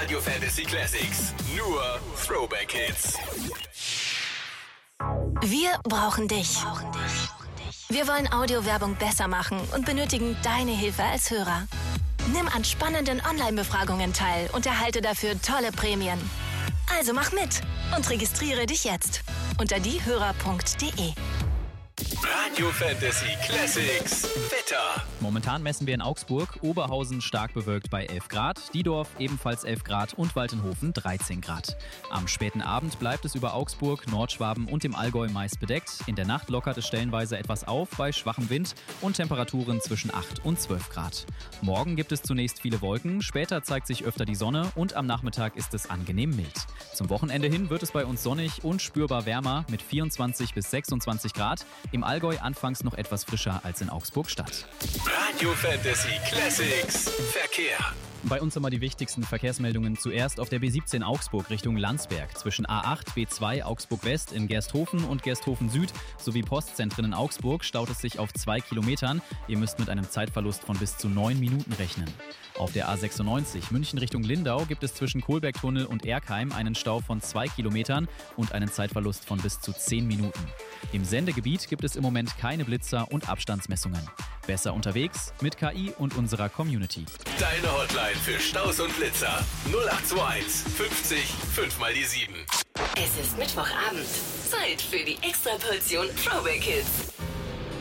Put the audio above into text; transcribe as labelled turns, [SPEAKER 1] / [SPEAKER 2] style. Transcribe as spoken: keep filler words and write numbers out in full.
[SPEAKER 1] Radio Fantasy Classics. Nur Throwback Hits.
[SPEAKER 2] Wir brauchen dich. Wir wollen Audiowerbung besser machen und benötigen deine Hilfe als Hörer. Nimm an spannenden Online-Befragungen teil und erhalte dafür tolle Prämien. Also mach mit und registriere dich jetzt unter diehörer punkt de.
[SPEAKER 1] Radio Fantasy Classics Wetter.
[SPEAKER 3] Momentan messen wir in Augsburg, Oberhausen stark bewölkt bei elf Grad, Diedorf ebenfalls elf Grad und Waltenhofen dreizehn Grad. Am späten Abend bleibt es über Augsburg, Nordschwaben und dem Allgäu meist bedeckt. In der Nacht lockert es stellenweise etwas auf bei schwachem Wind und Temperaturen zwischen acht und zwölf Grad. Morgen gibt es zunächst viele Wolken, später zeigt sich öfter die Sonne und am Nachmittag ist es angenehm mild. Zum Wochenende hin wird es bei uns sonnig und spürbar wärmer mit vierundzwanzig bis sechsundzwanzig Grad. Im Allgäu anfangs noch etwas frischer als in Augsburg-Stadt.
[SPEAKER 1] Radio Fantasy Classics Verkehr.
[SPEAKER 3] Bei uns haben wir die wichtigsten Verkehrsmeldungen zuerst auf der B siebzehn Augsburg Richtung Landsberg zwischen A acht, B zwei Augsburg West in Gersthofen und Gersthofen Süd sowie Postzentren in Augsburg staut es sich auf zwei Kilometern. Ihr müsst mit einem Zeitverlust von bis zu neun Minuten rechnen. Auf der A sechsundneunzig München Richtung Lindau gibt es zwischen Kohlbergtunnel und Erkheim einen Stau von zwei Kilometern und einen Zeitverlust von bis zu zehn Minuten. Im Sendegebiet gibt es im Moment keine Blitzer und Abstandsmessungen. Besser unterwegs mit K I und unserer Community.
[SPEAKER 1] Deine Hotline für Staus und Blitzer null acht zwei eins fünfzig fünf mal die sieben.
[SPEAKER 2] Es ist Mittwochabend. Zeit für die Extraportion Throwback Hits.